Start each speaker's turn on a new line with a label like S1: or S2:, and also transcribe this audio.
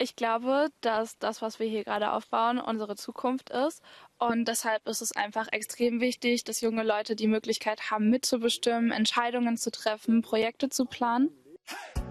S1: Ich glaube, dass das, was wir hier gerade aufbauen, unsere Zukunft ist. Und deshalb ist es einfach extrem wichtig, dass junge Leute die Möglichkeit haben, mitzubestimmen, Entscheidungen zu treffen, Projekte zu planen.